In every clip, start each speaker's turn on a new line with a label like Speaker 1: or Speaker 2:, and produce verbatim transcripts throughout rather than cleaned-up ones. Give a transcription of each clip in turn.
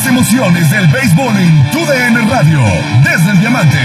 Speaker 1: emociones del béisbol en Tu D N Radio, desde el Diamante.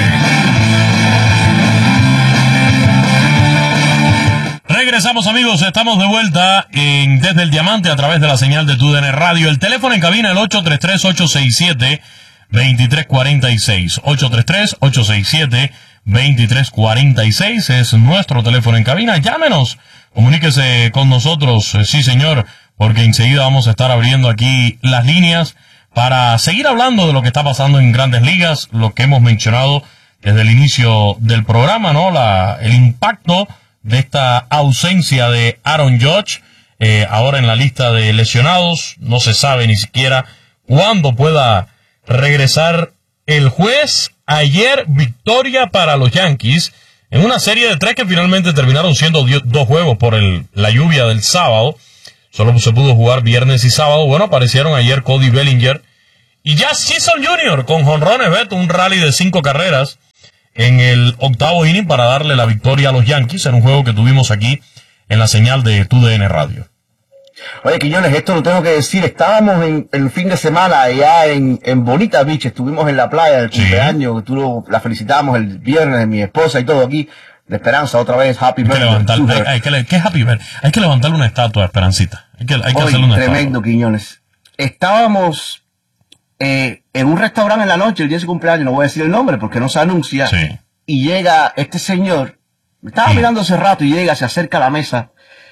Speaker 2: Regresamos, amigos, estamos de vuelta en Desde el Diamante a través de la señal de Tu D N Radio. El teléfono en cabina, el ocho tres tres, ocho seis siete, dos tres cuatro seis. ocho tres tres, ocho seis siete, dos tres cuatro seis es nuestro teléfono en cabina. Llámenos, comuníquese con nosotros, eh, sí señor, porque enseguida vamos a estar abriendo aquí las líneas para seguir hablando de lo que está pasando en Grandes Ligas, lo que hemos mencionado desde el inicio del programa, ¿no? La, el impacto de esta ausencia de Aaron Judge, eh, ahora en la lista de lesionados. No se sabe ni siquiera cuándo pueda regresar el juez. Ayer, victoria para los Yankees en una serie de tres que finalmente terminaron siendo dos juegos por el, la lluvia del sábado. Solo se pudo jugar viernes y sábado. Bueno, aparecieron ayer Cody Bellinger y Jazz Chisholm junior con jonrones, Beto, un rally de cinco carreras en el octavo inning para darle la victoria a los Yankees en un juego que tuvimos aquí en la señal de Tu D N Radio.
Speaker 3: Oye, Quiñones, esto lo tengo que decir, estábamos en el fin de semana allá en, en Bonita Beach, estuvimos en la playa del
Speaker 2: Sí.
Speaker 3: cumpleaños, que tú lo- la felicitábamos el viernes de mi esposa y todo aquí, de Esperanza, otra vez, happy
Speaker 2: Hay que,
Speaker 3: birthday.
Speaker 2: levantar,
Speaker 3: to
Speaker 2: hay,
Speaker 3: her.
Speaker 2: hay que, le- ¿qué es Happy Birthday? Hay que levantarle una estatua a Esperancita. Hay que, hay que
Speaker 3: Oye,
Speaker 2: hacerle una
Speaker 3: tremendo,
Speaker 2: estatua.
Speaker 3: Quiñones. Estábamos eh, en un restaurante en la noche, el día de su cumpleaños, no voy a decir el nombre porque no se anuncia,
Speaker 2: Sí.
Speaker 3: y llega este señor, me estaba
Speaker 2: Sí.
Speaker 3: mirando hace rato y llega, se acerca a la mesa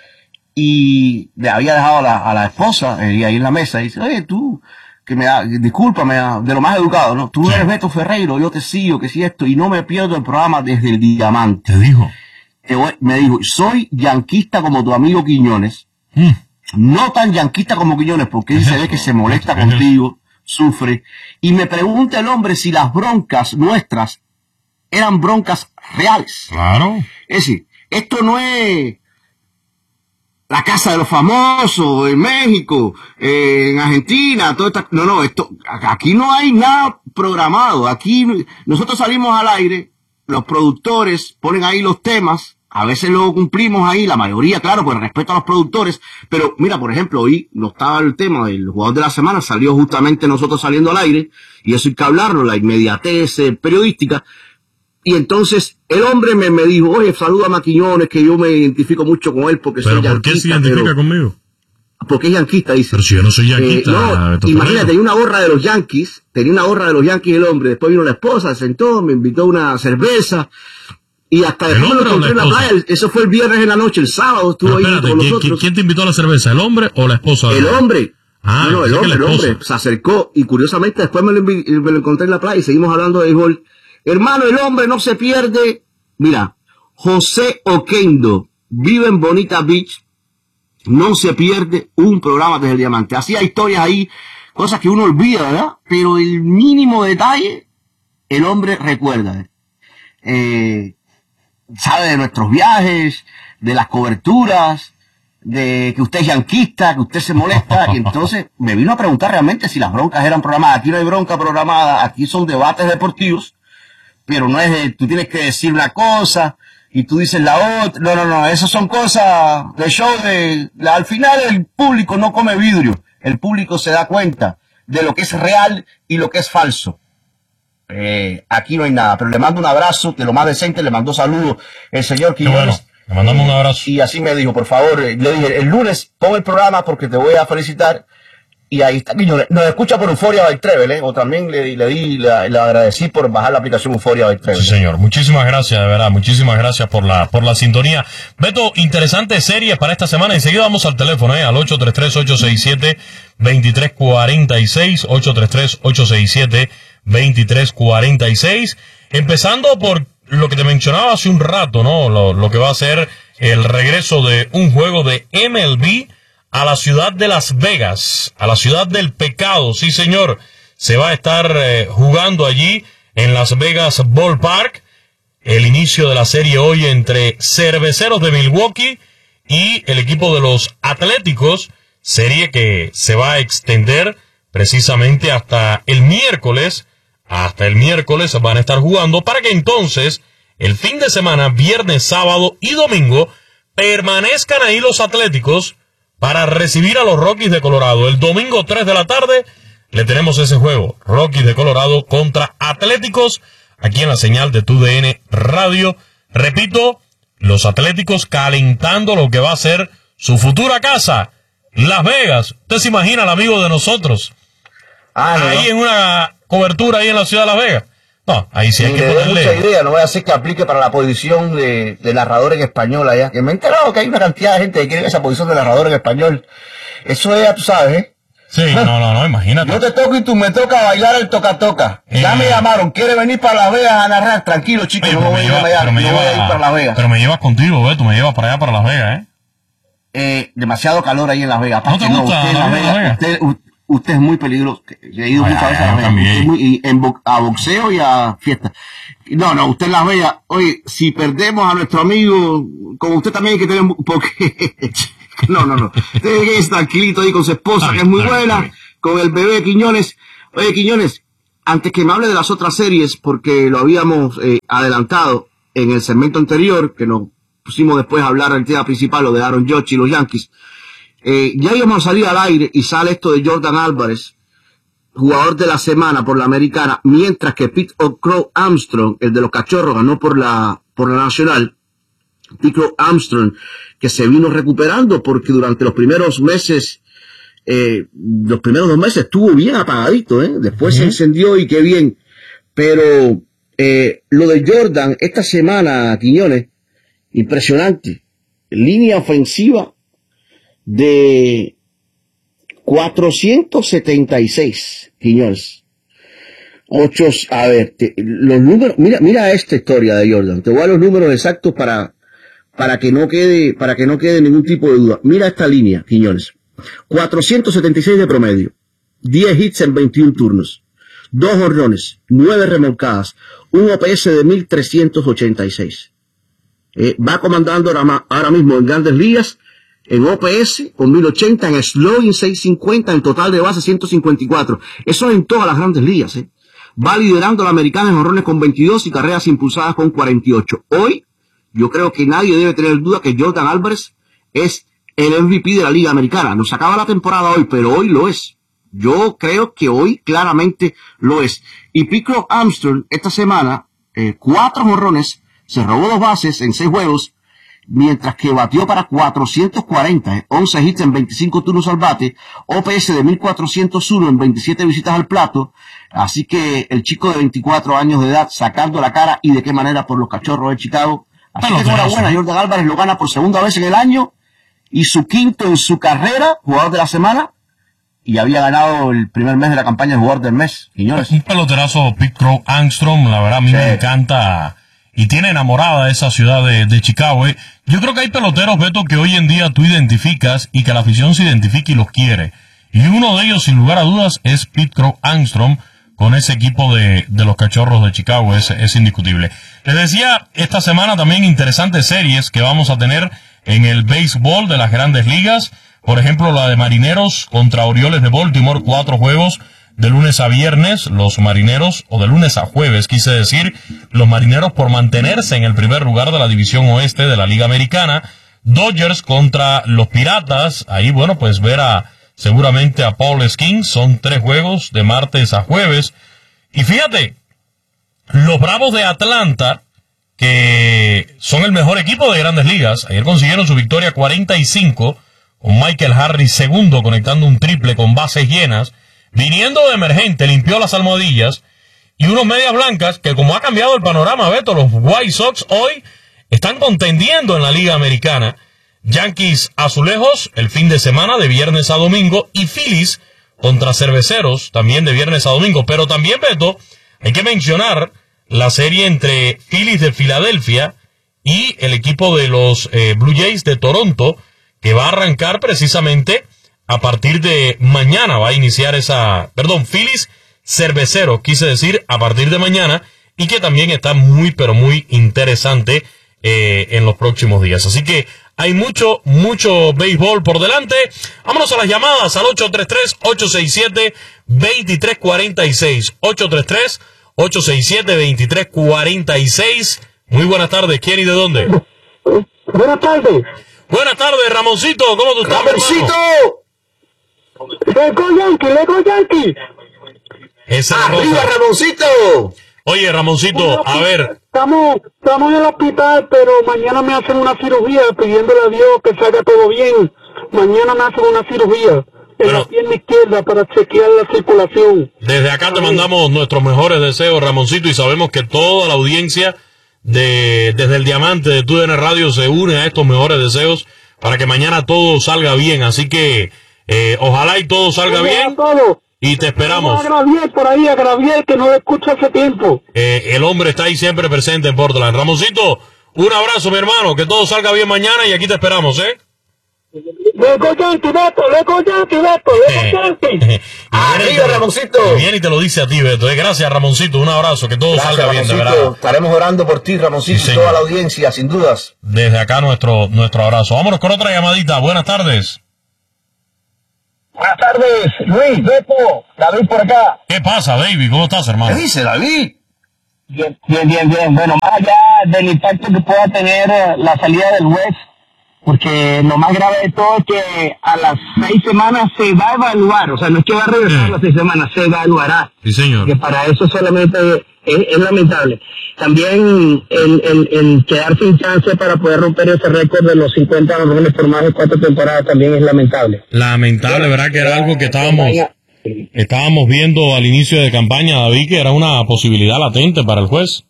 Speaker 3: y le había dejado a la, a la esposa eh, ahí en la mesa y dice, oye, tú, que me da, discúlpame, ah, de lo más educado, ¿no? Tú
Speaker 2: Sí.
Speaker 3: eres Beto Ferreiro, yo te sigo, que si esto, y no me pierdo el programa desde el Diamante.
Speaker 2: Te dijo.
Speaker 3: Te voy- me dijo, soy yanquista como tu amigo Quiñones,
Speaker 2: Mm.
Speaker 3: no tan yanquista como Quiñones, porque él
Speaker 2: ¿Qué
Speaker 3: se
Speaker 2: es
Speaker 3: ve que
Speaker 2: eso?
Speaker 3: se molesta
Speaker 2: ¿Qué es eso?
Speaker 3: contigo, sufre, y me pregunta el hombre si las broncas nuestras eran broncas reales.
Speaker 2: Claro.
Speaker 3: Es decir, esto no es la casa de los famosos en México, eh, en Argentina, todo esta, no, no, esto, aquí no hay nada programado. Aquí nosotros salimos al aire, los productores ponen ahí los temas, a veces lo cumplimos ahí, la mayoría, claro, por respeto a los productores, pero mira, por ejemplo, hoy no estaba el tema del jugador de la semana, salió justamente nosotros saliendo al aire, y eso hay que hablarlo, la inmediatez eh, periodística. Y entonces el hombre me, me dijo, oye, saluda a Quiñones, que yo me identifico mucho con él porque
Speaker 2: ¿Pero
Speaker 3: soy
Speaker 2: por qué se
Speaker 3: yanquista,
Speaker 2: identifica
Speaker 3: pero-
Speaker 2: conmigo?
Speaker 3: porque es yanquista, dice.
Speaker 2: Pero si yo no soy
Speaker 3: Eh,
Speaker 2: yanquista.
Speaker 3: no,
Speaker 2: Beto
Speaker 3: imagínate,
Speaker 2: Ferreiro.
Speaker 3: tenía una gorra de los Yankees, tenía una gorra de los Yankees el hombre, después vino la esposa, se sentó, me invitó a una cerveza, y hasta
Speaker 2: ¿El
Speaker 3: después me
Speaker 2: hombre
Speaker 3: lo
Speaker 2: o la
Speaker 3: encontré en la
Speaker 2: esposa?
Speaker 3: playa, eso fue el viernes en la noche, el sábado estuvo
Speaker 2: Pero
Speaker 3: ahí
Speaker 2: espérate,
Speaker 3: con
Speaker 2: ¿quién,
Speaker 3: nosotros.
Speaker 2: quién te invitó a la cerveza? ¿El hombre o la esposa?
Speaker 3: El hombre.
Speaker 2: Ah,
Speaker 3: no, no, el
Speaker 2: pensé que
Speaker 3: hombre,
Speaker 2: la
Speaker 3: el hombre
Speaker 2: esposa.
Speaker 3: se acercó y curiosamente después me lo, envi- me lo encontré en la playa y seguimos hablando de béisbol. Hermano, el hombre no se pierde. Mira, José Oquendo vive en Bonita Beach, no se pierde un programa desde el Diamante. Hacía historias ahí, cosas que uno olvida, ¿verdad? Pero el mínimo detalle, el hombre recuerda. Eh, sabe de nuestros viajes, de las coberturas, de que usted es yanquista, que usted se molesta, y entonces me vino a preguntar realmente si las broncas eran programadas. Aquí no hay bronca programada, aquí son debates deportivos, pero no es de, tú tienes que decir una cosa y tú dices la otra. No, no, no, esas son cosas de show de, la- al final el público no come vidrio, el público se da cuenta de lo que es real y lo que es falso. Eh, aquí no hay nada, pero le mando un abrazo, de lo más decente, le mandó saludos el señor
Speaker 2: Qué bueno.
Speaker 3: Quiñones.
Speaker 2: Le mandamos un abrazo.
Speaker 3: Y así me dijo, por favor, eh, le dije, el lunes pon el programa porque te voy a felicitar. Y ahí está, Quiñones. Nos escucha por Euforia by Travel, ¿eh? O también le, le di, le, le agradecí por bajar la aplicación Euforia by Travel.
Speaker 2: Sí, señor. Muchísimas gracias, de verdad. Muchísimas gracias por la por la sintonía. Beto, interesante serie para esta semana. Enseguida vamos al teléfono, ¿eh? Al ocho tres tres, ocho seis siete, dos tres cuatro seis, ocho tres tres, ocho seis siete, dos tres cuatro seis. Empezando por lo que te mencionaba hace un rato, ¿no? Lo, lo que va a ser el regreso de un juego de M L B a la ciudad de Las Vegas, a la ciudad del pecado. Sí, señor. Se va a estar eh, jugando allí en Las Vegas Ballpark. El inicio de la serie hoy entre Cerveceros de Milwaukee y el equipo de los Atléticos. Serie que se va a extender precisamente hasta el miércoles. Hasta el miércoles van a estar jugando para que entonces el fin de semana, viernes, sábado y domingo, permanezcan ahí los Atléticos para recibir a los Rockies de Colorado. El domingo tres de la tarde, le tenemos ese juego, Rockies de Colorado contra Atléticos, aquí en la señal de T U D N Radio. Repito, los Atléticos calentando lo que va a ser su futura casa, Las Vegas. Usted se imagina al amigo de nosotros, ah, no, ahí no. en una cobertura ahí en la ciudad de Las Vegas. No, ahí sí hay que ponerle...
Speaker 3: mucha idea, no voy a hacer que aplique para la posición de, de narrador en español allá, que me he enterado que hay una cantidad de gente que quiere esa posición de narrador en español. Eso es, tú sabes, ¿eh?
Speaker 2: Sí, no, no, no, imagínate.
Speaker 3: Yo te toco y tú me toca bailar el toca-toca. Eh, ya me llamaron, ¿quiere venir para Las Vegas a narrar? Tranquilo, chicos, oye, no, me voy, lleva, no, me, no me lleva, voy a ir para Las Vegas.
Speaker 2: Pero me llevas contigo, ¿ves? Tú me llevas para allá, para Las Vegas, ¿eh?
Speaker 3: Eh, demasiado calor ahí en Las Vegas.
Speaker 2: ¿No te
Speaker 3: no,
Speaker 2: gusta
Speaker 3: usted,
Speaker 2: Las
Speaker 3: Vegas,
Speaker 2: Vegas?
Speaker 3: Usted, usted es muy peligroso. He ido
Speaker 2: ay,
Speaker 3: muchas veces a Las Vegas. Usted es muy, y en bo, a boxeo y a fiesta. No, no, usted en Las Vegas. Oye, si perdemos a nuestro amigo, como usted también hay que tener... porque no, no, no. Usted tiene que estar tranquilito ahí con su esposa, que es muy buena, con el bebé Quiñones. Oye, Quiñones, antes que me hable de las otras series, porque lo habíamos eh, adelantado en el segmento anterior, que nos pusimos después a hablar del tema principal, lo de Aaron Judge y los Yankees, eh, ya íbamos a salir al aire y sale esto de Jordan Álvarez, jugador de la semana por la americana, mientras que Pete Crow Armstrong, el de los Cachorros, ganó por la, por la nacional. Pete Crow Armstrong, que se vino recuperando porque durante los primeros meses, eh, los primeros dos meses estuvo bien apagadito, ¿eh? Después uh-huh. se encendió y qué bien. Pero, eh, lo de Jordan, esta semana, Quiñones, impresionante. Línea ofensiva de cuatrocientos setenta y seis, Quiñones. Ocho, a ver, te, los números, mira, mira esta historia de Jordan. Te voy a dar los números exactos para, para que no quede, para que no quede ningún tipo de duda. Mira esta línea, Quiñones. cuatrocientos setenta y seis de promedio. diez hits en veintiún turnos. dos jonrones, nueve remolcadas. Un O P S de mil trescientos ochenta y seis. Eh, va comandando ahora, ahora mismo en Grandes Ligas en O P S con mil ochenta, en slugging seiscientos cincuenta, en total de base ciento cincuenta y cuatro. Eso en todas las Grandes Ligas, ¿eh? Va liderando la americana en jonrones con veintidós y carreras impulsadas con cuarenta y ocho. Hoy, yo creo que nadie debe tener duda que Jordan Álvarez es el M V P de la Liga Americana. Nos acaba la temporada hoy, pero hoy lo es. Yo creo que hoy claramente lo es. Y Pete Crow Armstrong, esta semana, eh, cuatro jonrones, se robó dos bases en seis juegos, mientras que batió para cuatrocientos cuarenta, eh, once hits en veinticinco turnos al bate, O P S de mil cuatrocientos uno en veintisiete visitas al plato. Así que el chico de veinticuatro años de edad sacando la cara, y de qué manera, por los Cachorros de Chicago. Así que enhorabuena, Jordan Álvarez lo gana por segunda vez en el año y su quinto en su carrera, jugador de la semana, y había ganado el primer mes de la campaña de jugador del mes, señores.
Speaker 2: Un peloterazo, Pete Crow Armstrong, la verdad a mí sí. me encanta y tiene enamorada de esa ciudad de, de Chicago. ¿eh? Yo creo que hay peloteros, Beto, que hoy en día tú identificas y que la afición se identifica y los quiere. Y uno de ellos, sin lugar a dudas, es Pete Crow Armstrong con ese equipo de, de los Cachorros de Chicago. Es, es indiscutible. Les decía, esta semana también interesantes series que vamos a tener en el béisbol de las Grandes Ligas. Por ejemplo, la de Marineros contra Orioles de Baltimore, cuatro juegos de lunes a viernes. Los Marineros, o de lunes a jueves, quise decir, los Marineros por mantenerse en el primer lugar de la división oeste de la Liga Americana. Dodgers contra los Piratas, ahí bueno, pues ver a, seguramente a Paul Skeens, son tres juegos de martes a jueves. Y fíjate, los Bravos de Atlanta, que son el mejor equipo de Grandes Ligas, ayer consiguieron su victoria cuarenta y cinco, con Michael Harris segundo, conectando un triple con bases llenas, viniendo de emergente, limpió las almohadillas, y unos medias blancas que, como ha cambiado el panorama, Beto, los White Sox hoy están contendiendo en la Liga Americana. Yankees Azulejos el fin de semana, de viernes a domingo, y Phillies contra Cerveceros también de viernes a domingo. Pero también, Beto, hay que mencionar la serie entre Phillies de Filadelfia y el equipo de los eh, Blue Jays de Toronto, que va a arrancar precisamente a partir de mañana. Va a iniciar esa, perdón, Phillies Cerveceros, quise decir, a partir de mañana, y que también está muy, pero muy interesante eh, en los próximos días. Así que hay mucho, mucho béisbol por delante. Vámonos a las llamadas al ocho tres tres, ocho seis siete, dos tres cuatro seis. ocho tres tres, ocho seis siete, dos tres cuatro seis. Muy buenas tardes. ¿Quién y de dónde?
Speaker 4: Buenas tardes.
Speaker 2: Buenas tardes, Ramoncito. ¿Cómo tú estás,
Speaker 3: Ramoncito?
Speaker 4: Lego Yankee, Lego Yankee.
Speaker 2: Esa es la
Speaker 3: ¡Arriba,
Speaker 2: cosa.
Speaker 3: Ramoncito!
Speaker 2: Oye, Ramoncito, a ver,
Speaker 4: Estamos, estamos en el hospital, pero mañana me hacen una cirugía, pidiéndole a Dios que salga todo bien. Mañana me hacen una cirugía en
Speaker 2: Bueno.
Speaker 4: la pierna izquierda para chequear la circulación.
Speaker 2: desde acá te mandamos nuestros mejores deseos, Ramoncito, y sabemos que toda la audiencia de desde el Diamante de T U D N Radio se une a estos mejores deseos para que mañana todo salga bien. Así que eh, ojalá y todo salga bien
Speaker 4: Todo.
Speaker 2: y te esperamos.
Speaker 4: A Gravier por ahí, a Gravier, que no lo escucho hace tiempo.
Speaker 2: Eh, el hombre está ahí siempre presente en Portland. Ramoncito, un abrazo, mi hermano, que todo salga bien mañana y aquí te esperamos, ¿eh?
Speaker 4: Luego Yankee, Beto, luego Yankee, Beto, luego Yankee.
Speaker 3: ¡Arriba, Ramoncito!
Speaker 2: Viene y te lo dice a ti, Beto. Eh, Gracias, Ramoncito. Un abrazo, que todo
Speaker 3: Gracias,
Speaker 2: salga bien, de
Speaker 3: Ramoncito.
Speaker 2: verdad.
Speaker 3: Estaremos orando por ti, Ramoncito,
Speaker 2: Sí,
Speaker 3: y
Speaker 2: señor.
Speaker 3: toda la audiencia, sin dudas.
Speaker 2: Desde acá nuestro nuestro abrazo. Vámonos con otra llamadita. Buenas tardes.
Speaker 4: Buenas tardes, Luis, Beto, David por acá.
Speaker 2: ¿Qué pasa, baby? ¿Cómo estás,
Speaker 3: ¿Qué
Speaker 2: hermano?
Speaker 3: dice, David?
Speaker 4: Bien, bien, bien, bien. Bueno, más allá del impacto que pueda tener eh, la salida del West, porque lo más grave de todo es que a las seis semanas se va a evaluar, o sea, no es que va a regresar a las seis semanas, se evaluará.
Speaker 2: Sí, señor.
Speaker 4: Que para eso solamente es, es lamentable. También el, el, el quedar sin chance para poder romper ese récord de los cincuenta honrones por más de cuatro temporadas también es lamentable.
Speaker 2: Lamentable, ¿verdad? Que era algo que estábamos estábamos viendo al inicio de campaña, David, que era una posibilidad latente para el juez.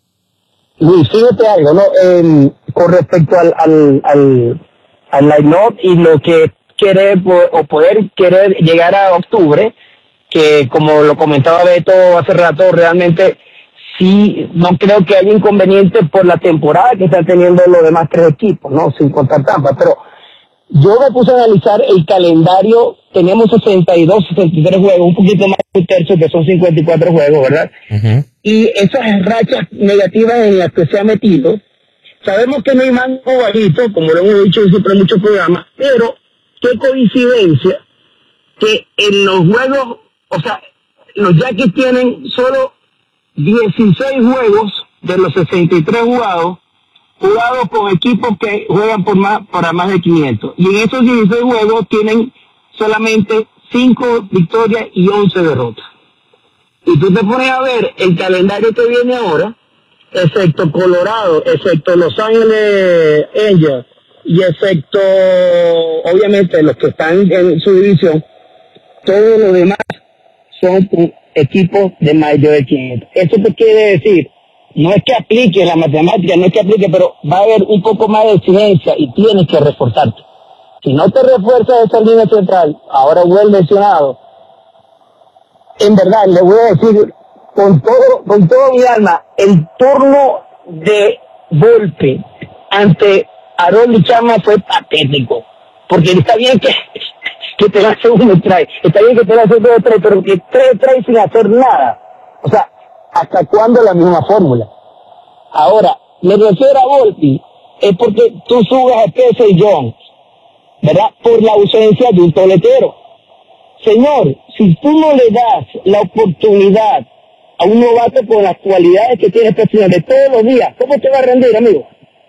Speaker 4: Luis, fíjate algo, ¿no? Eh, con respecto al, al, al, al line-up y lo que quiere po- o poder querer llegar a octubre, que como lo comentaba Beto hace rato, realmente sí, no creo que haya inconveniente por la temporada que están teniendo los demás tres equipos, ¿no? Sin contar Tampa, pero yo me puse a analizar el calendario, teníamos sesenta y dos, sesenta y tres juegos, un poquito más de un tercio, que son cincuenta y cuatro juegos, ¿verdad?
Speaker 2: Uh-huh.
Speaker 4: Y esas rachas negativas en las que se ha metido, sabemos que no hay mango bajito, como lo hemos dicho siempre en muchos programas, pero qué coincidencia que en los juegos, o sea, los Yankees tienen solo dieciséis juegos de los sesenta y tres jugados, jugados con equipos que juegan por más, para más de quinientos. Y en esos dieciséis juegos tienen solamente cinco victorias y once derrotas. Y tú te pones a ver el calendario que viene ahora, excepto Colorado, excepto Los Ángeles Angels, y excepto, obviamente, los que están en su división, todos los demás son con equipos de mayor de quinientos. ¿Eso qué quiere decir? No es que aplique la matemática, no es que aplique, pero va a haber un poco más de exigencia y tienes que reforzarte. Si no te refuerzas esa línea central, ahora vuelve lesionado, en verdad, le voy a decir con todo, con todo mi alma, el turno de Volpe ante Aroldis Chapman fue patético. Porque está bien que, que te lance uno try, está bien que te lance dos try, pero que tres try sin hacer nada. O sea, ¿hasta cuándo la misma fórmula? Ahora, me refiero a Volpe, es porque tú subas a Casey Jones, ¿verdad? Por la ausencia de un toletero. Señor, si tú no le das la oportunidad a un novato con las cualidades que tiene este señor de todos los días, ¿cómo te va a rendir, amigo?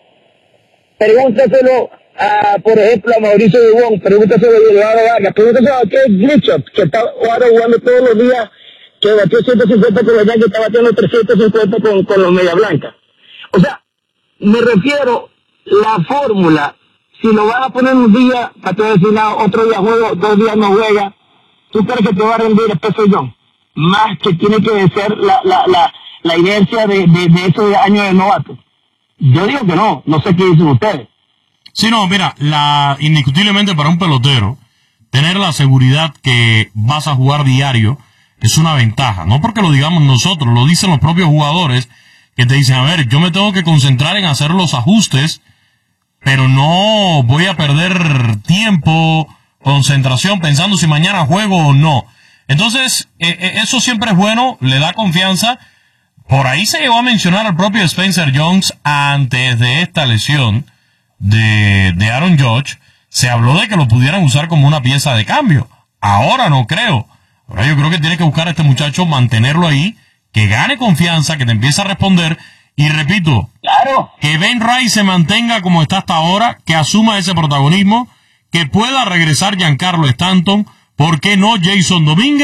Speaker 4: Pregúntaselo a, por ejemplo, a Mauricio Dubón, pregúntaselo a Eduardo Vargas, pregúntaselo a Keith Grichuk, que está ahora jugando todos los días, que batió ciento cincuenta con los Yankees, está batiendo trescientos cincuenta con, con los Media Blanca. O sea, me refiero, la fórmula, si lo vas a poner un día, para te decir nada, otro día juego, dos días no juega, ¿tú crees que te va a rendir el P C John? Más que tiene que ser la, la, la, la inercia de, de, de esos años de novato. Yo digo que no, no sé qué dicen ustedes.
Speaker 2: Sí, no, mira, la indiscutiblemente para un pelotero, tener la seguridad que vas a jugar diario es una ventaja. No porque lo digamos nosotros, lo dicen los propios jugadores que te dicen, a ver, yo me tengo que concentrar en hacer los ajustes, pero no voy a perder tiempo, concentración, pensando si mañana juego o no. Entonces, eh, eso siempre es bueno, le da confianza. Por ahí se llegó a mencionar al propio Spencer Jones antes de esta lesión de, de Aaron Judge. Se habló de que lo pudieran usar como una pieza de cambio. Ahora no creo. Ahora yo creo que tiene que buscar a este muchacho, mantenerlo ahí, que gane confianza, que te empiece a responder. Y repito,
Speaker 4: Claro.
Speaker 2: que Ben Rice se mantenga como está hasta ahora, que asuma ese protagonismo, que pueda regresar Giancarlo Stanton, ¿por qué no Jason Domínguez?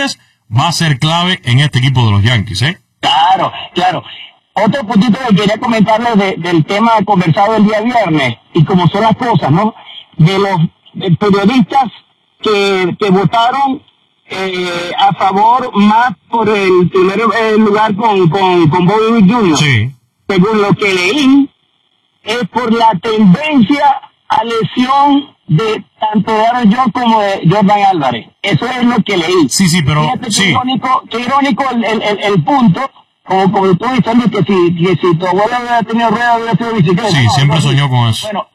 Speaker 2: va a ser clave en este equipo de los Yankees, ¿eh?
Speaker 4: Claro, claro. Otro puntito que quería comentarles de, del tema conversado el día viernes, y como son las cosas, ¿no? De los de periodistas que, que votaron eh, a favor más por el primer eh, lugar con, con, con Bobby Witt junior
Speaker 2: Sí.
Speaker 4: Según lo que leí, es por la tendencia a lesión de tanto de Aaron George como de Jordan Álvarez. Eso es lo que leí.
Speaker 2: Sí, sí, pero...
Speaker 4: Fíjate qué
Speaker 2: sí.
Speaker 4: irónico, qué irónico el, el, el, el punto, como, como tú diciendo que si, que si tu abuela hubiera tenido ruedas hubiera sido bicicleta.
Speaker 2: Sí,
Speaker 4: no,
Speaker 2: siempre
Speaker 4: no,
Speaker 2: soñó con eso.
Speaker 4: Bueno,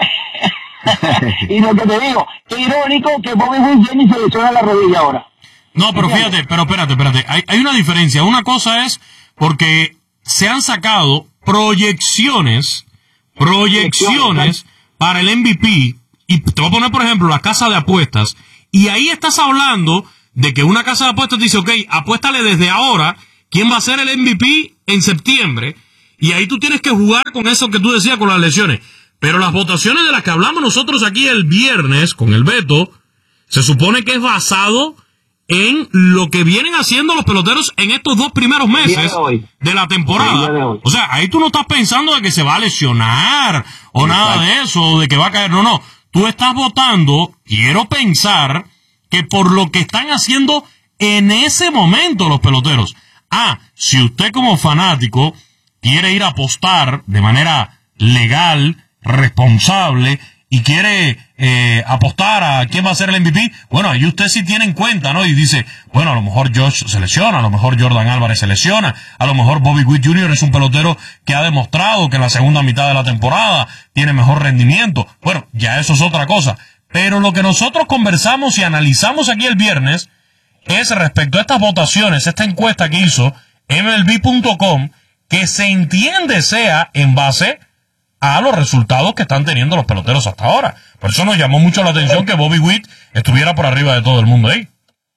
Speaker 4: y lo que te digo, qué irónico que Bobby Witt junior se lesiona la rodilla ahora.
Speaker 2: No, pero fíjate, pero espérate, espérate. Hay, hay una diferencia. Una cosa es porque se han sacado proyecciones, proyecciones para el M V P. Y te voy a poner, por ejemplo, la casa de apuestas. Y ahí estás hablando de que una casa de apuestas dice, ok, apuéstale desde ahora quién va a ser el M V P en septiembre. Y ahí tú tienes que jugar con eso que tú decías, con las lesiones. Pero las votaciones de las que hablamos nosotros aquí el viernes con el Beto, se supone que es basado en lo que vienen haciendo los peloteros en estos dos primeros meses de, de la temporada. De o sea, ahí tú no estás pensando de que se va a lesionar o nada de eso, o de que va a caer. No, no. Tú estás votando, quiero pensar, que por lo que están haciendo en ese momento los peloteros. Ah, si usted como fanático quiere ir a apostar de manera legal, responsable, y quiere eh, apostar a quién va a ser el M V P, bueno, ahí usted sí tiene en cuenta, ¿no? Y dice, bueno, a lo mejor Josh se lesiona, a lo mejor Jordan Álvarez se lesiona, a lo mejor Bobby Witt junior es un pelotero que ha demostrado que en la segunda mitad de la temporada tiene mejor rendimiento. Bueno, ya eso es otra cosa. Pero lo que nosotros conversamos y analizamos aquí el viernes es respecto a estas votaciones, esta encuesta que hizo M L B punto com, que se entiende sea en base a los resultados que están teniendo los peloteros hasta ahora. Por eso nos llamó mucho la atención que Bobby Witt estuviera por arriba de todo el mundo ahí.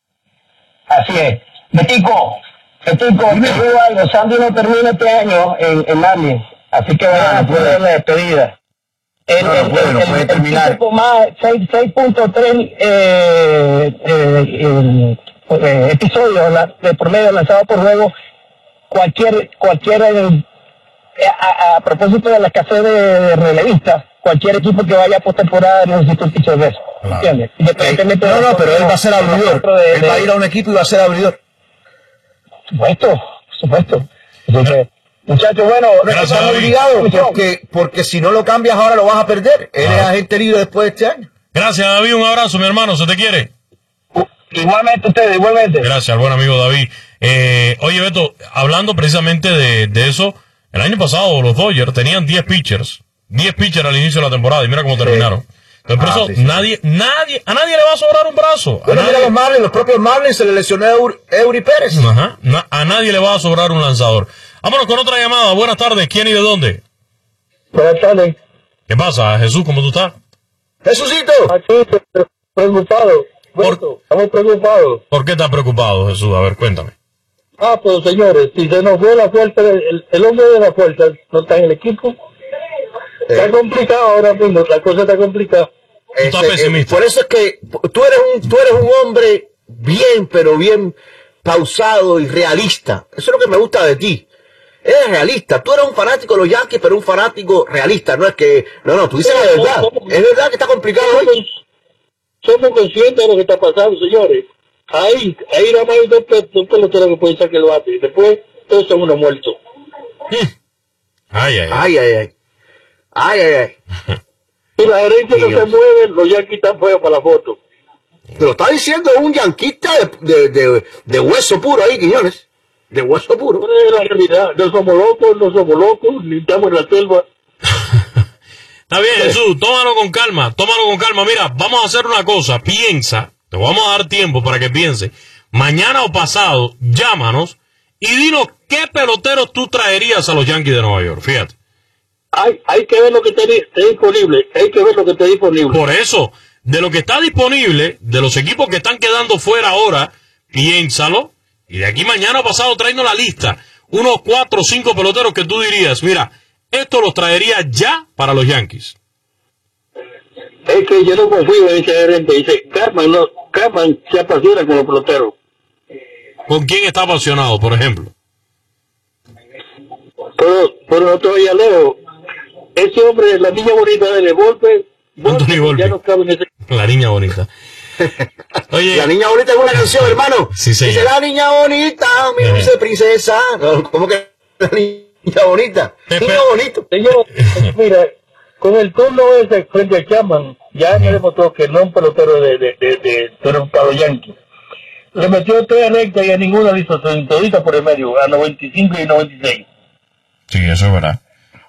Speaker 4: Así es. Betico, Betico, te digo algo, Sandy no termina este año en, en Marlins, así que vayan a poner la despedida. El,
Speaker 3: no, no
Speaker 4: el,
Speaker 3: puede,
Speaker 4: el,
Speaker 3: no puede
Speaker 4: el,
Speaker 3: terminar.
Speaker 4: El más seis punto tres eh, eh, eh, episodios la, de promedio lanzado por juego, cualquier, cualquier eh, a, a propósito de la escasez de relevistas, cualquier equipo que vaya por temporada necesita un pitcher de eso, ¿entiendes?
Speaker 3: Independientemente no, no, pero él va a ser abridor, de, él va a ir a un equipo y va a ser abridor.
Speaker 4: Por supuesto, por supuesto. Entonces, muchachos, bueno,
Speaker 3: estamos obligados, porque, porque si no lo cambias ahora lo vas a perder. Él es agente libre después de este año.
Speaker 2: Gracias, David, un abrazo, mi hermano, se te quiere.
Speaker 4: Igualmente ustedes, igualmente.
Speaker 2: Gracias, buen amigo David. Eh, oye, Beto, hablando precisamente de, de eso, el año pasado los Dodgers tenían diez pitchers, diez pitchers al inicio de la temporada, y mira cómo terminaron. Entonces, por ah, eso, sí, sí. nadie, nadie, a nadie le va a sobrar un brazo.
Speaker 3: Bueno,
Speaker 2: a
Speaker 3: mira los Marlins, los propios Marlins se le lesionó a Eury, Eury Pérez.
Speaker 2: Ajá, na, a nadie le va a sobrar un lanzador. Vámonos con otra llamada. Buenas tardes, ¿quién y de dónde?
Speaker 4: Buenas tardes.
Speaker 2: ¿Qué pasa, Jesús? ¿Cómo tú estás?
Speaker 3: Jesucito.
Speaker 4: Aquí, preocupado. Por, estamos preocupados.
Speaker 2: ¿Por qué estás preocupado, Jesús? A ver, cuéntame.
Speaker 4: Ah, pues señores, si se nos fue la fuerza, el, el hombre de la fuerza no está en el equipo. Eh. Está complicado ahora mismo, la cosa está complicada.
Speaker 2: Está pesimista.
Speaker 3: Eh, por eso es que tú eres un, tú eres un hombre bien, pero bien pausado y realista. Eso es lo que me gusta de ti. Eres realista. Tú eres un fanático de los Yankees, pero un fanático realista. No es que, no, no, tú dices sí, la verdad. Somos, es verdad que está complicado hoy.
Speaker 4: Somos conscientes de lo que está pasando, señores. Ahí, ahí nada más hay dos, dos peloteros que pueden sacar el bate. Y después, todos son unos muertos.
Speaker 2: Ay, ay,
Speaker 3: ay. Ay, ay, ay. Ay, ay, ay.
Speaker 4: Si la gerencia no se mueve, los Yankees están feos para la foto.
Speaker 3: Te lo está diciendo un yanquista de, de, de, de hueso puro ahí, Quiñones. De hueso puro.
Speaker 4: No es la realidad. No somos locos, no somos locos, ni estamos en la selva.
Speaker 2: Está bien, Jesús, tómalo con calma, tómalo con calma. Mira, vamos a hacer una cosa, piensa, te vamos a dar tiempo para que piense. Mañana o pasado, llámanos y dinos qué peloteros tú traerías a los Yankees de Nueva York, fíjate.
Speaker 4: Hay, hay que ver lo que está disponible, hay que ver lo que está disponible.
Speaker 2: Por eso, de lo que está disponible, de los equipos que están quedando fuera ahora, piénsalo, y de aquí mañana o pasado tráenos la lista, unos cuatro o cinco peloteros que tú dirías, mira, esto los traería ya para los Yankees.
Speaker 4: Es que yo no confío en ese gerente. Dice, Carman, no, Carman se apasiona con los peloteros.
Speaker 2: ¿Con quién está apasionado, por ejemplo?
Speaker 4: Pero, pero no todavía leo. Ese hombre, la niña bonita de Volpe,
Speaker 2: Anthony Volpe.
Speaker 4: Ya no cabe en ese...
Speaker 2: La niña bonita. Oye,
Speaker 3: la niña bonita es una canción, hermano.
Speaker 2: Sí, señor.
Speaker 3: Dice la niña bonita, mi
Speaker 2: Eh.
Speaker 3: dulce princesa. ¿Cómo que la niña bonita?
Speaker 2: Pepe.
Speaker 3: Niño bonito.
Speaker 4: Señor, mira, con el turno ese frente a Chapman, ya me demostró que no es un pelotero de, de, de, de, de un palo yankee. Le metió tres rectas y a ninguna le hizo todita por el medio, a noventa y cinco y noventa y seis.
Speaker 2: sí, eso es verdad.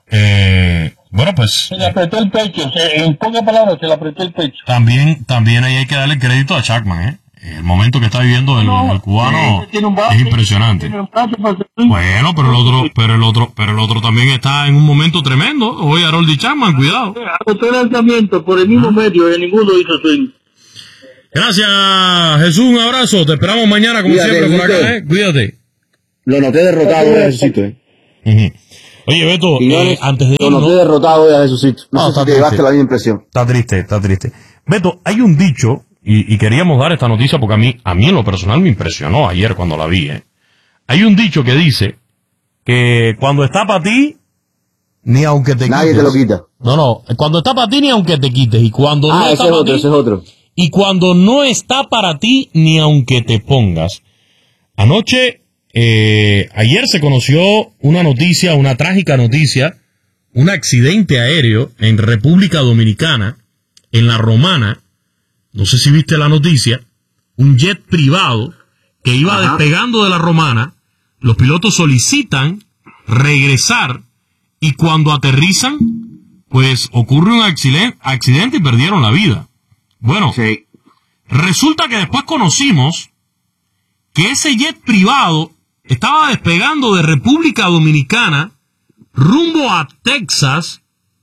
Speaker 2: Eh, bueno, pues
Speaker 4: Se le apretó el pecho, se, en pocas palabras, se le apretó el pecho.
Speaker 2: también, también ahí hay que darle crédito a Chapman, ¿eh? El momento que está viviendo el,
Speaker 4: No,
Speaker 2: el cubano
Speaker 4: eh, tiene un bate,
Speaker 2: es impresionante.
Speaker 4: tiene un bate para ser-
Speaker 2: Bueno, pero el otro, pero el otro, pero el otro también está en un momento tremendo. Oye, Harold Chapman, cuidado.
Speaker 4: Apretó el lanzamiento por el mismo medio y ninguno hizo swing.
Speaker 2: Gracias, Jesús, un abrazo. Te esperamos mañana, como
Speaker 3: Cuídate,
Speaker 2: siempre, por acá,
Speaker 3: Vito.
Speaker 2: ¿eh? Cuídate.
Speaker 3: Lo noté derrotado hoy a Jesucito, eh.
Speaker 2: Ujú. Oye, Beto,
Speaker 3: Quiñones,
Speaker 2: eh, antes de
Speaker 3: lo noté
Speaker 2: irnos,
Speaker 3: derrotado hoy a Jesucito. No,
Speaker 2: No,
Speaker 3: sé
Speaker 2: está
Speaker 3: si te llevaste
Speaker 2: triste.
Speaker 3: la misma impresión.
Speaker 2: está triste, está triste. Beto, hay un dicho, y, y queríamos dar esta noticia porque a mí, a mí en lo personal me impresionó ayer cuando la vi, ¿eh? Hay un dicho que dice que cuando está para ti, ni aunque te
Speaker 3: Nadie
Speaker 2: quites.
Speaker 3: te lo quita.
Speaker 2: No, no, cuando está para ti, ni aunque te quites. Y cuando no
Speaker 3: Ah,
Speaker 2: está
Speaker 3: ese es
Speaker 2: para
Speaker 3: otro,
Speaker 2: ti,
Speaker 3: ese es otro.
Speaker 2: y cuando no está para ti, ni aunque te pongas. Anoche, eh, ayer se conoció una noticia, una trágica noticia, un accidente aéreo en República Dominicana, en La Romana. No sé si viste la noticia. Un jet privado que iba
Speaker 3: Ajá.
Speaker 2: despegando de La Romana. Los pilotos solicitan regresar y cuando aterrizan, pues ocurre un accidente, accidente y perdieron la vida. Bueno,
Speaker 3: Sí.
Speaker 2: resulta que después conocimos que ese jet privado estaba despegando de República Dominicana rumbo a Texas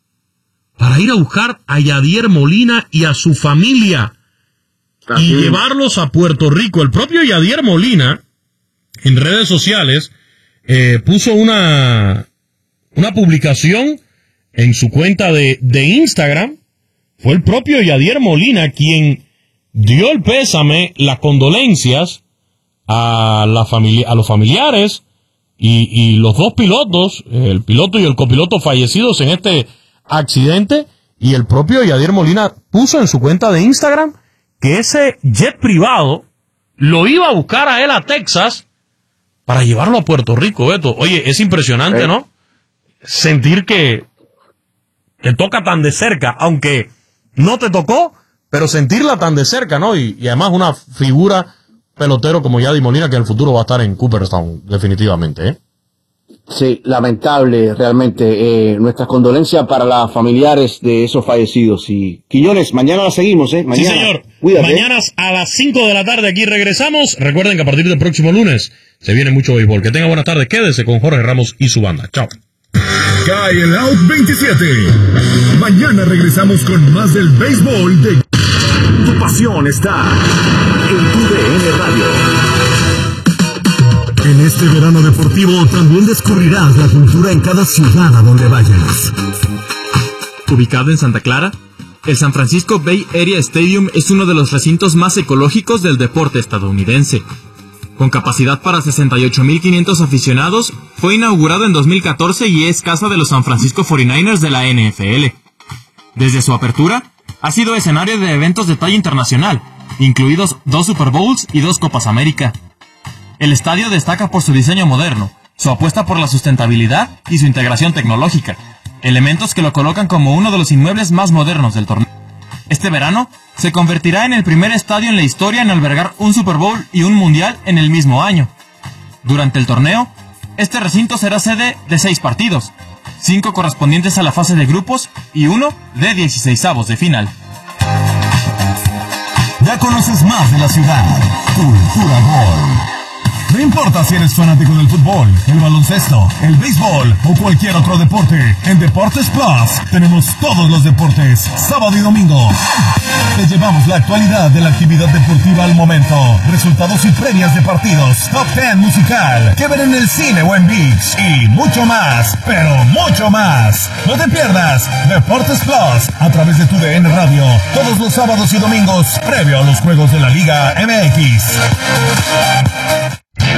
Speaker 2: para ir a buscar a Yadier Molina y a su familia
Speaker 3: Así
Speaker 2: y
Speaker 3: mismo.
Speaker 2: llevarlos a Puerto Rico. El propio Yadier Molina en redes sociales eh, puso una, una publicación en su cuenta de, de Instagram. Fue el propio Yadier Molina quien dio el pésame, las condolencias a, la familia, a los familiares y, y los dos pilotos, el piloto y el copiloto fallecidos en este accidente. Y el propio Yadier Molina puso en su cuenta de Instagram que ese jet privado lo iba a buscar a él a Texas para llevarlo a Puerto Rico, Beto. Oye, es impresionante,
Speaker 3: ¿Eh?
Speaker 2: ¿no? Sentir que te toca tan de cerca, aunque no te tocó, pero sentirla tan de cerca, ¿no? Y, y además una figura pelotero como Yadier Molina que en el futuro va a estar en Cooperstown, definitivamente, ¿eh?
Speaker 3: Sí, lamentable realmente. Eh, nuestras condolencias para los familiares de esos fallecidos. Y Quiñones, mañana la seguimos, ¿eh? Mañana.
Speaker 2: Sí, señor.
Speaker 3: Cuídate.
Speaker 2: Mañana a las cinco de la tarde aquí regresamos. Recuerden que a partir del próximo lunes se viene mucho béisbol. Que tengan buenas tardes. Quédese con Jorge Ramos y su banda. Chao.
Speaker 1: Cae el Out veintisiete. Mañana regresamos con más del béisbol de...
Speaker 5: Tu pasión está en tu D N Radio. En este verano deportivo también descubrirás la cultura en cada ciudad a donde vayas.
Speaker 6: Ubicado en Santa Clara, el San Francisco Bay Area Stadium es uno de los recintos más ecológicos del deporte estadounidense. Con capacidad para sesenta y ocho mil quinientos aficionados, fue inaugurado en dos mil catorce y es casa de los San Francisco cuarenta y nueve ers de la N F L. Desde su apertura, ha sido escenario de eventos de talla internacional, incluidos dos Super Bowls y dos Copas América. El estadio destaca por su diseño moderno, su apuesta por la sustentabilidad y su integración tecnológica, elementos que lo colocan como uno de los inmuebles más modernos del torneo. Este verano, se convertirá en el primer estadio en la historia en albergar un Super Bowl y un Mundial en el mismo año. Durante el torneo, este recinto será sede de seis partidos, cinco correspondientes a la fase de grupos y uno de dieciseisavos de final.
Speaker 5: Ya conoces más de la ciudad. Cultura Gol. No importa si eres fanático del fútbol, el baloncesto, el béisbol o cualquier otro deporte, en Deportes Plus tenemos todos los deportes, sábado y domingo. Te llevamos la actualidad de la actividad deportiva al momento, resultados y previas de partidos, top ten musical, que ver en el cine o en Beach y mucho más, pero mucho más. No te pierdas Deportes Plus a través de tu D N Radio, todos los sábados y domingos, previo a los juegos de la Liga M X.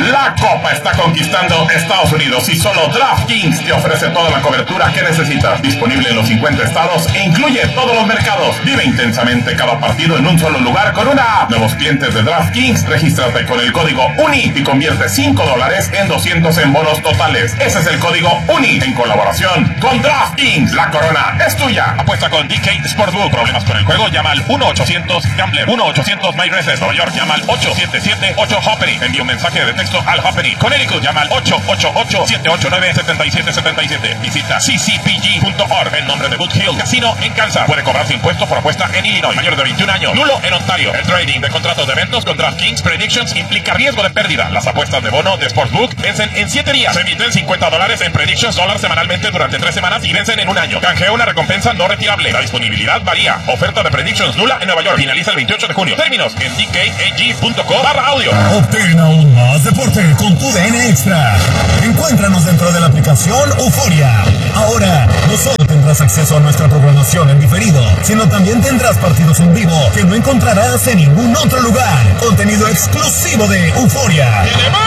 Speaker 7: Europa está conquistando Estados Unidos y solo DraftKings te ofrece toda la cobertura que necesitas. Disponible en los cincuenta estados e incluye todos los mercados. Vive intensamente cada partido en un solo lugar con una app. Nuevos clientes de DraftKings, regístrate con el código UNI y convierte cinco dólares en doscientos en bonos totales. Ese es el código UNI en colaboración con DraftKings. La corona es tuya. Apuesta con D K Sportsbook. Problemas con el juego, llama al uno ochocientos Gambler. uno ochocientos MyRaces. Nueva York, llama al ocho siete siete ocho Hoppery. Envía un mensaje de texto al Hoppery. Connecticut, llama al ocho ocho ocho siete ocho nueve siete siete siete siete. Visita c c p g punto org en nombre de Boot Hill Casino en Kansas. Puede cobrarse impuestos por apuesta en Illinois. Mayor de veintiún años. Nulo en Ontario. El trading de contratos de eventos con DraftKings Predictions implica riesgo de pérdida. Las apuestas de bono de Sportsbook vencen en siete días. Se emiten cincuenta dólares en Predictions dólares semanalmente durante tres semanas y vencen en un año. Canjea una recompensa no retirable. La disponibilidad varía. Oferta de Predictions nula en Nueva York. Finaliza el veintiocho de junio. Términos en d k a g punto com barra audio.
Speaker 5: Obtén aún más deporte con tu D N Extra. Encuéntranos dentro de la aplicación Euforia. Ahora, no solo tendrás acceso a nuestra programación en diferido, sino también tendrás partidos en vivo que no encontrarás en ningún otro lugar. Contenido exclusivo de Euforia.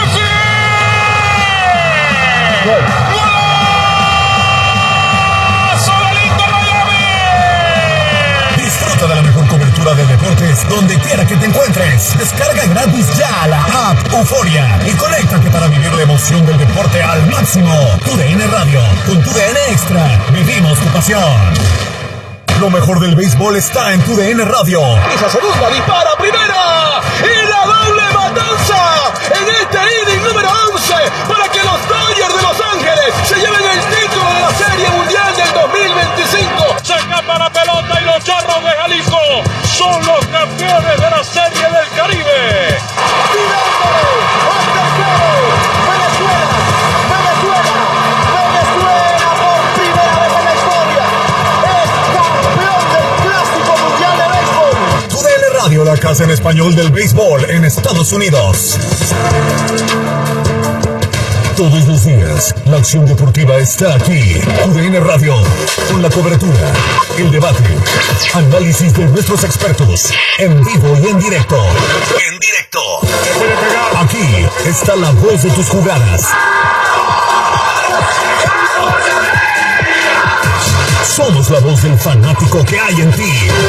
Speaker 5: Disfruta de la mejor cobertura de deportes donde quiera que te encuentres. Descarga gratis ya la app Euforia y conéctate para vivir la emoción del deporte al máximo. Tu D N Radio, con tu D N Extra, vivimos tu pasión. Lo mejor del béisbol está en tu D N Radio.
Speaker 8: Esa segunda dispara primera y la doble matanza en este inning número once para que los Dodgers de Los Ángeles se lleven el título de la Serie Mundial del dos mil veinticinco. Se escapa la pelota y los Charros de Jalisco son los campeones de la Serie del Caribe. Tirándole al tercero, Venezuela, Venezuela, Venezuela por primera vez en la historia es campeón del Clásico Mundial de Béisbol.
Speaker 5: Tu D N Radio, la casa en español del béisbol en Estados Unidos. Todos los días, la acción deportiva está aquí. U D N Radio, con la cobertura, el debate, análisis de nuestros expertos, en vivo y en directo. En directo. Aquí está la voz de tus jugadas. Somos la voz del fanático que hay en ti.